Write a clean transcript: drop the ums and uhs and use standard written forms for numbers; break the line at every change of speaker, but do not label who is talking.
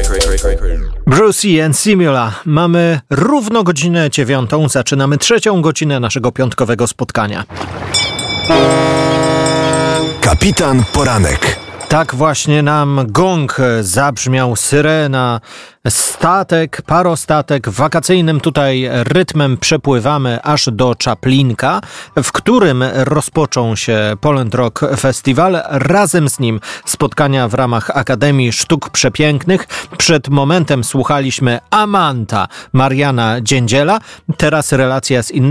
Brucey and Simula. Mamy równo godzinę 9. Zaczynamy 3. godzinę naszego piątkowego spotkania.
Kapitan Poranek.
Tak właśnie nam gong zabrzmiał, syrena, statek, parostatek, wakacyjnym tutaj rytmem przepływamy aż do Czaplinka, w którym rozpoczął się Poland Rock Festival. Razem z nim spotkania w ramach Akademii Sztuk Przepięknych. Przed momentem słuchaliśmy Amanta Mariana Dziędziela. Teraz relacja z innymi